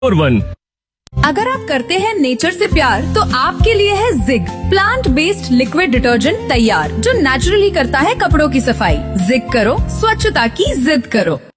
1। अगर आप करते हैं नेचर से प्यार तो आपके लिए है zig plant based liquid detergent तैयार, जो नेचुरली करता है कपड़ों की सफाई। जिग करो, स्वच्छता की जिद करो।